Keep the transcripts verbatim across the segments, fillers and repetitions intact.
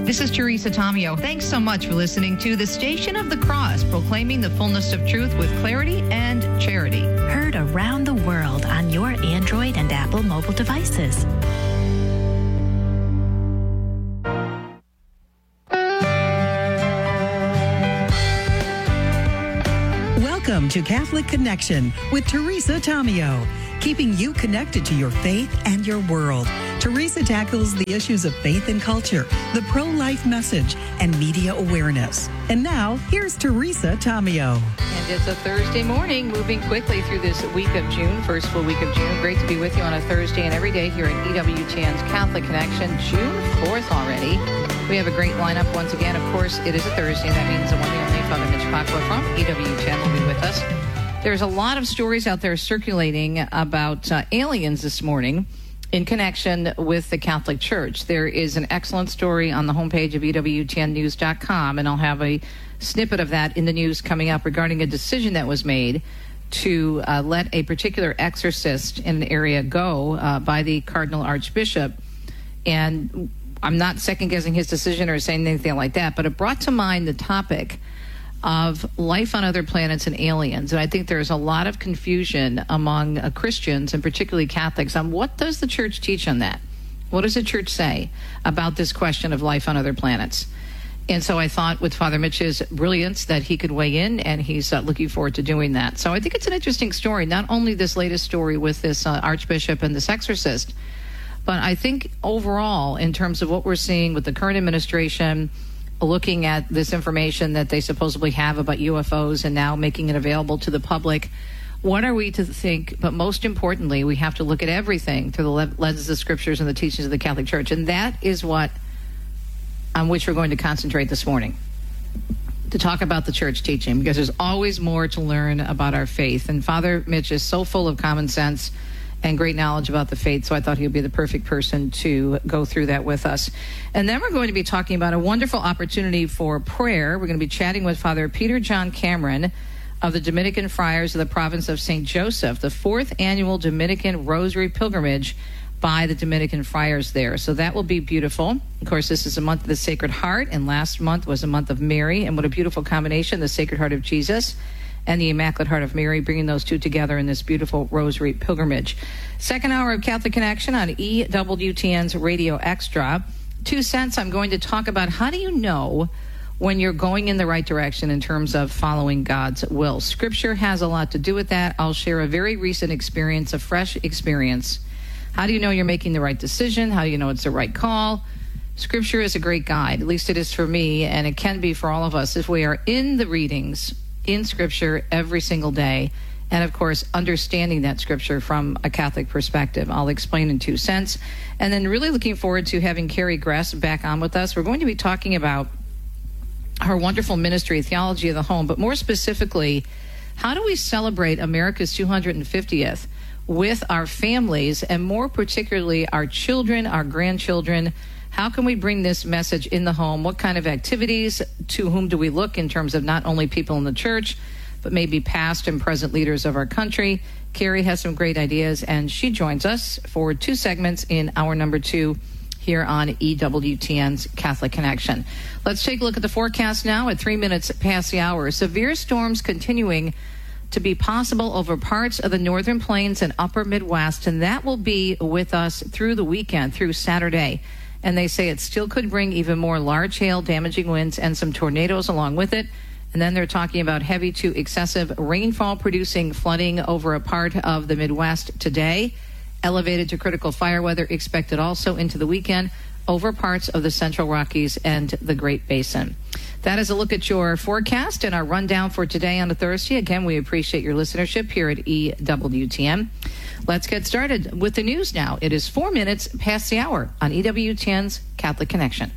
This is Teresa Tomeo. Thanks so much for listening to the Station of the Cross, proclaiming the fullness of truth with clarity and charity. Heard around the world on your Android and Apple mobile devices. Welcome to Catholic Connection with Teresa Tomeo, keeping you connected to your faith and your world. Teresa tackles the issues of faith and culture, the pro-life message, and media awareness. And now, here's Teresa Tomeo. And it's a Thursday morning, moving quickly through this week of June, first full week of June. Great to be with you on a Thursday and every day here at E W T N's Catholic Connection, June fourth already. We have a great lineup once again. Of course, it is a Thursday. That means the one and only Father Mitch Pacwa from E W T N will be with us. There's a lot of stories out there circulating about uh, aliens this morning in connection with the Catholic Church. There is an excellent story on the homepage of E W T N news dot com, and I'll have a snippet of that in the news coming up regarding a decision that was made to uh, let a particular exorcist in an area go uh, by the Cardinal Archbishop. And I'm not second-guessing his decision or saying anything like that, but it brought to mind the topic of life on other planets and aliens. And I think there's a lot of confusion among uh, Christians, and particularly Catholics, on what does the church teach on that? What does the church say about this question of life on other planets? And so I thought with Father Mitch's brilliance that he could weigh in, and he's uh, looking forward to doing that. So I think it's an interesting story, not only this latest story with this uh, Archbishop and this exorcist, but I think overall, in terms of what we're seeing with the current administration, looking at this information that they supposedly have about U F Os and now making it available to the public, what are we to think? But most importantly, we have to look at everything through the lenses of scriptures and the teachings of the Catholic Church. And that is what, on which we're going to concentrate this morning, to talk about the church teaching, because there's always more to learn about our faith. And Father Mitch is so full of common sense and great knowledge about the faith, so I thought he would be the perfect person to go through that with us. And then we're going to be talking about a wonderful opportunity for prayer. We're going to be chatting with Father Peter John Cameron of the Dominican Friars of the province of Saint Joseph, the fourth annual Dominican Rosary Pilgrimage by the Dominican Friars there. So that will be beautiful. Of course, this is a month of the Sacred Heart, and last month was a month of Mary, and what a beautiful combination, the Sacred Heart of Jesus and the Immaculate Heart of Mary, bringing those two together in this beautiful Rosary Pilgrimage. Second hour of Catholic Connection on E W T N's Radio Extra. Two cents, I'm going to talk about how do you know when you're going in the right direction in terms of following God's will. Scripture has a lot to do with that. I'll share a very recent experience, a fresh experience. How do you know you're making the right decision? How do you know it's the right call? Scripture is a great guide, at least it is for me, and it can be for all of us if we are in the readings in Scripture every single day, and of course understanding that Scripture from a Catholic perspective. I'll explain in two cents. And then really looking forward to having Carrie Gress back on with us. We're going to be talking about her wonderful ministry, Theology of the Home, but more specifically, how do we celebrate America's two hundred fiftieth with our families, and more particularly our children, our grandchildren? How can we bring this message in the home? What kind of activities? To whom do we look in terms of not only people in the church, but maybe past and present leaders of our country? Carrie has some great ideas, and she joins us for two segments in hour number two here on E W T N's Catholic Connection. Let's take a look at the forecast now at three minutes past the hour. Severe storms continuing to be possible over parts of the northern plains and upper Midwest, and that will be with us through the weekend, through Saturday. And they say it still could bring even more large hail, damaging winds, and some tornadoes along with it. And then they're talking about heavy to excessive rainfall producing flooding over a part of the Midwest today. Elevated to critical fire weather expected also into the weekend over parts of the Central Rockies and the Great Basin. That is a look at your forecast and our rundown for today on a Thursday. Again, we appreciate your listenership here at E W T N. Let's get started with the news now. It is four minutes past the hour on E W T N's Catholic Connection.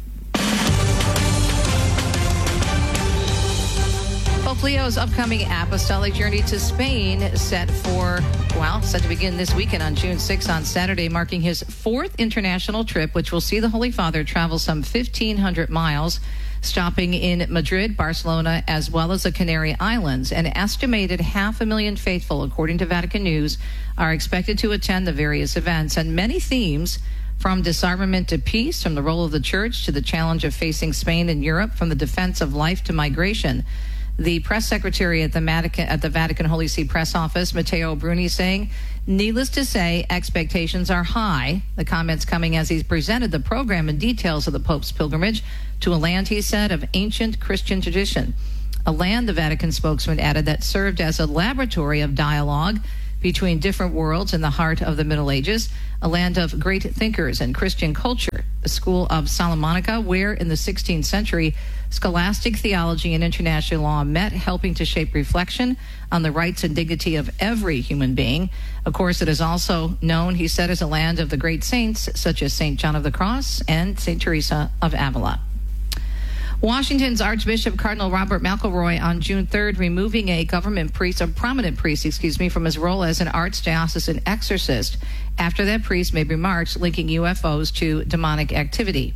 Pope Leo's upcoming apostolic journey to Spain set for, well, set to begin this weekend on June sixth on Saturday, marking his fourth international trip, which will see the Holy Father travel some fifteen hundred miles, stopping in Madrid, Barcelona, as well as the Canary Islands. An estimated half a million faithful, according to Vatican News, are expected to attend the various events, and many themes From disarmament to peace, from the role of the church to the challenge of facing Spain and Europe, from the defense of life to migration. The press secretary at the Vatican, at the Vatican Holy See press office, Matteo Bruni, saying, needless to say, expectations are high. The comments coming as he's presented the program and details of the Pope's pilgrimage to a land, he said, of ancient Christian tradition. A land, the Vatican spokesman added, that served as a laboratory of dialogue between different worlds in the heart of the Middle Ages, a land of great thinkers and Christian culture, the school of Salamanca, where in the sixteenth century, scholastic theology and international law met, helping to shape reflection on the rights and dignity of every human being. Of course, it is also known, he said, as a land of the great saints, such as Saint John of the Cross and Saint Teresa of Avila. Washington's Archbishop Cardinal Robert McElroy on June third removing a government priest, a prominent priest, excuse me, from his role as an archdiocesan exorcist after that priest made remarks linking U F Os to demonic activity.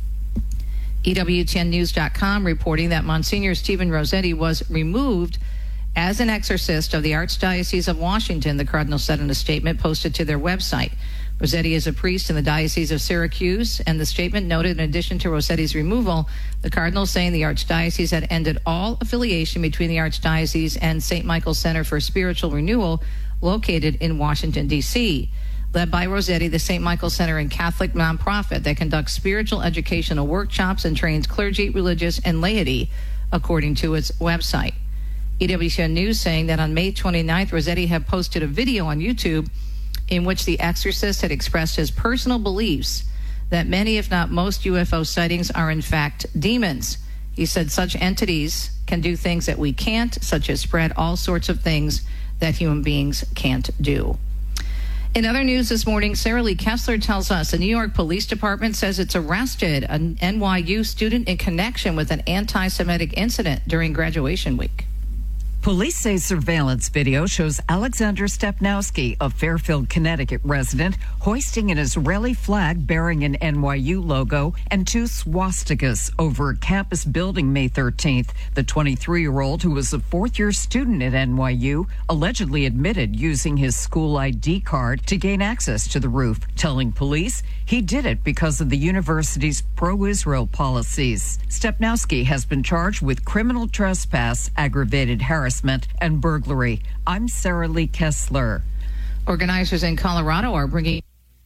E W T N news dot com reporting that Monsignor Stephen Rossetti was removed as an exorcist of the Archdiocese of Washington, the Cardinal said in a statement posted to their website. Rossetti is a priest in the Diocese of Syracuse, and the statement noted, in addition to Rossetti's removal, the Cardinal saying the Archdiocese had ended all affiliation between the Archdiocese and Saint Michael's Center for Spiritual Renewal, located in Washington, D C Led by Rossetti, the Saint Michael Center is a Catholic nonprofit that conducts spiritual educational workshops and trains clergy, religious, and laity, according to its website. E W T N News saying that on May twenty-ninth, Rossetti had posted a video on YouTube in which the exorcist had expressed his personal beliefs that many, if not most, U F O sightings are in fact demons. He said such entities can do things that we can't, such as spread all sorts of things that human beings can't do. In other news this morning, Sarah Lee Kessler tells us the New York Police Department says it's arrested an N Y U student in connection with an anti-Semitic incident during graduation week. Police say surveillance video shows Alexander Stepnowski, a Fairfield, Connecticut resident, hoisting an Israeli flag bearing an N Y U logo and two swastikas over a campus building May thirteenth. The twenty-three-year-old, who was a fourth-year student at N Y U, allegedly admitted using his school I D card to gain access to the roof, telling police he did it because of the university's pro-Israel policies. Stepnowski has been charged with criminal trespass, aggravated harassment, and burglary. I'm Sarah Lee Kessler. Organizers in Colorado are bringing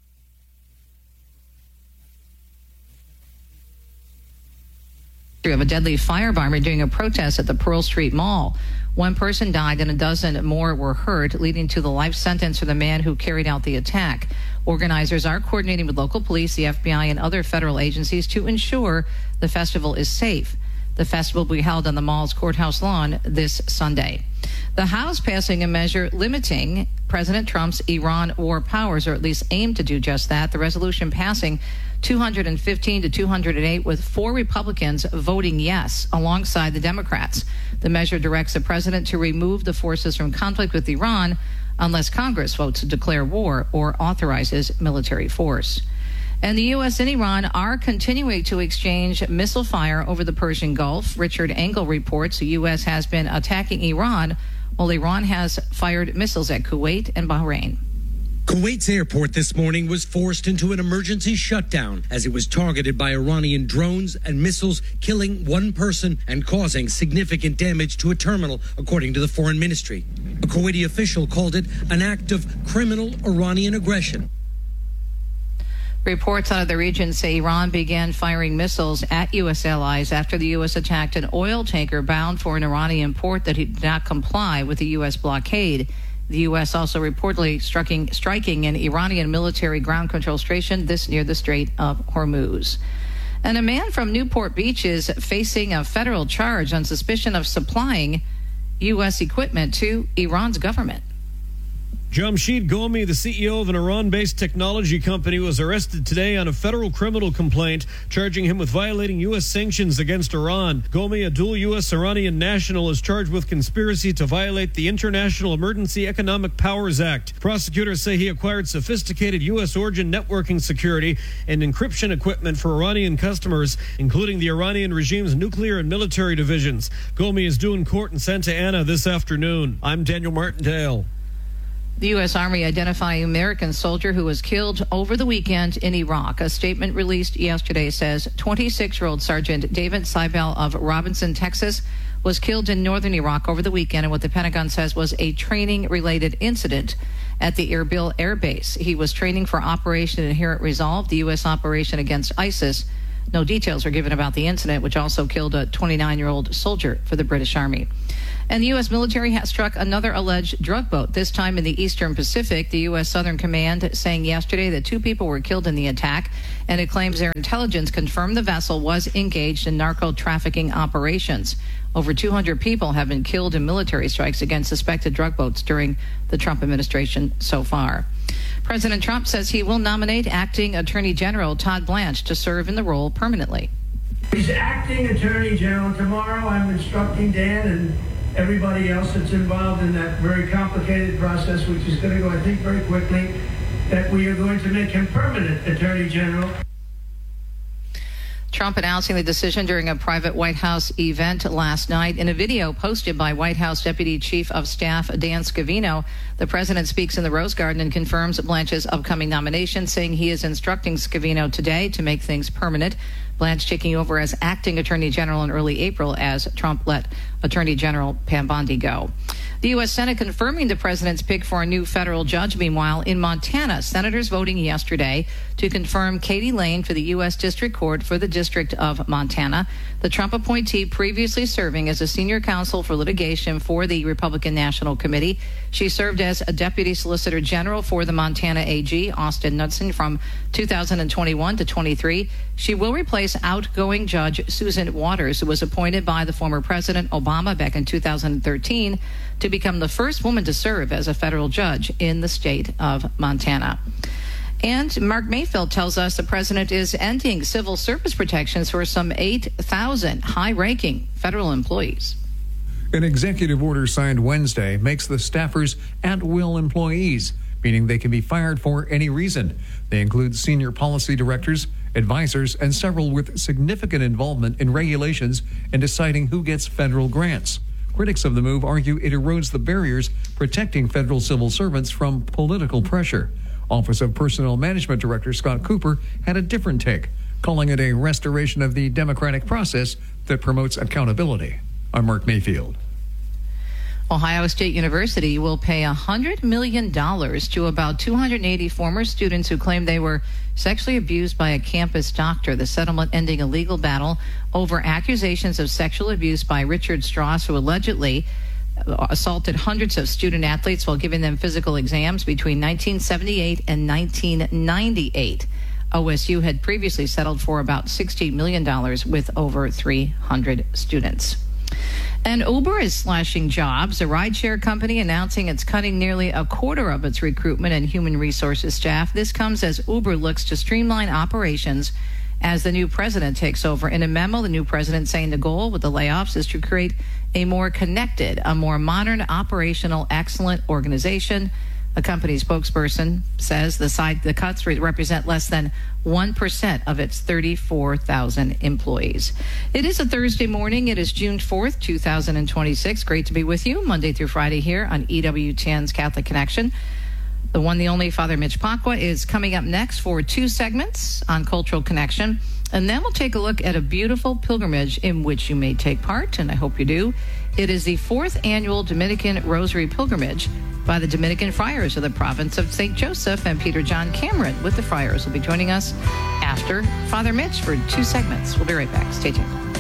of a deadly firebomb during a protest at the Pearl Street Mall. One person died and a dozen more were hurt, leading to the life sentence for the man who carried out the attack. Organizers are coordinating with local police, the F B I, and other federal agencies to ensure the festival is safe. The festival will be held on the mall's courthouse lawn this Sunday. The House passing a measure limiting President Trump's Iran war powers, or at least aim to do just that. The resolution passing two hundred fifteen to two hundred eight, with four Republicans voting yes alongside the Democrats. The measure directs the president to remove the forces from conflict with Iran unless Congress votes to declare war or authorizes military force. And the U S and Iran are continuing to exchange missile fire over the Persian Gulf. Richard Engel reports the U S has been attacking Iran, while Iran has fired missiles at Kuwait and Bahrain. Kuwait's airport this morning was forced into an emergency shutdown as it was targeted by Iranian drones and missiles, killing one person and causing significant damage to a terminal, according to the foreign ministry. A Kuwaiti official called it an act of criminal Iranian aggression. Reports out of the region say Iran began firing missiles at U S allies after the U S attacked an oil tanker bound for an Iranian port that did not comply with the U S blockade. The U S also reportedly striking, striking an Iranian military ground control station this near the Strait of Hormuz. And a man from Newport Beach is facing a federal charge on suspicion of supplying U S equipment to Iran's government. Jamshid Ghomi, the C E O of an Iran-based technology company, was arrested today on a federal criminal complaint charging him with violating U S sanctions against Iran. Ghomi, a dual U S Iranian national, is charged with conspiracy to violate the International Emergency Economic Powers Act. Prosecutors say he acquired sophisticated U S origin networking security and encryption equipment for Iranian customers, including the Iranian regime's nuclear and military divisions. Ghomi is due in court in Santa Ana this afternoon. I'm Daniel Martindale. The U S. Army identifying an American soldier who was killed over the weekend in Iraq. A statement released yesterday says twenty-six-year-old Sergeant David Seibel of Robinson, Texas, was killed in northern Iraq over the weekend in what the Pentagon says was a training-related incident at the Erbil Air Base. He was training for Operation Inherent Resolve, the U S operation against ISIS. No details are given about the incident, which also killed a twenty-nine-year-old soldier for the British Army. And the U S military has struck another alleged drug boat, this time in the Eastern Pacific. The U S. Southern Command saying yesterday that two people were killed in the attack, and it claims their intelligence confirmed the vessel was engaged in narco-trafficking operations. Over two hundred people have been killed in military strikes against suspected drug boats during the Trump administration so far. President Trump says he will nominate acting Attorney General Todd Blanche to serve in the role permanently. He's acting Attorney General. Tomorrow I'm instructing Dan and everybody else that's involved in that very complicated process, which is going to go, I think, very quickly, that we are going to make him permanent Attorney General. Trump announcing the decision during a private White House event last night. In a video posted by White House Deputy Chief of Staff Dan Scavino, the president speaks in the Rose Garden and confirms Blanche's upcoming nomination, saying he is instructing Scavino today to make things permanent. Blanche taking over as acting Attorney General in early April as Trump let Attorney General Pam Bondi go. The U S. Senate confirming the president's pick for a new federal judge. Meanwhile, in Montana, senators voting yesterday to confirm Katie Lane for the U S. District Court for the District of Montana, the Trump appointee previously serving as a senior counsel for litigation for the Republican National Committee. She served as a deputy solicitor general for the Montana A G, Austin Knudsen, from two thousand twenty-one to twenty-three. She will replace outgoing Judge Susan Waters, who was appointed by the former President Obama back in two thousand thirteen to become the first woman to serve as a federal judge in the state of Montana. And Mark Mayfield tells us the president is ending civil service protections for some eight thousand high-ranking federal employees. An executive order signed Wednesday makes the staffers at-will employees, meaning they can be fired for any reason. They include senior policy directors, advisors, and several with significant involvement in regulations and deciding who gets federal grants. Critics of the move argue it erodes the barriers protecting federal civil servants from political pressure. Office of Personnel Management Director Scott Cooper had a different take, calling it a restoration of the democratic process that promotes accountability. I'm Mark Mayfield. Ohio State University will pay one hundred million dollars to about two hundred eighty former students who claim they were sexually abused by a campus doctor. The settlement ending a legal battle over accusations of sexual abuse by Richard Strauss, who allegedly assaulted hundreds of student athletes while giving them physical exams between nineteen seventy-eight and nineteen ninety-eight. O S U had previously settled for about sixty million dollars with over three hundred students. And Uber is slashing jobs. A rideshare company announcing it's cutting nearly a quarter of its recruitment and human resources staff. This comes as Uber looks to streamline operations as the new president takes over. In a memo, the new president saying the goal with the layoffs is to create a more connected, a more modern, operational, excellent organization. A company spokesperson says the side the cuts represent less than one percent of its thirty-four thousand employees. It is a Thursday morning. It is June fourth, two thousand twenty-six. Great to be with you Monday through Friday here on E W ten's Catholic Connection. The one, the only Father Mitch Pacwa is coming up next for two segments on Cultural Connection. And then we'll take a look at a beautiful pilgrimage in which you may take part, and I hope you do. It is the fourth annual Dominican Rosary Pilgrimage by the Dominican Friars of the province of Saint Joseph, and Peter John Cameron with the Friars will be joining us after Father Mitch for two segments. We'll be right back. Stay tuned.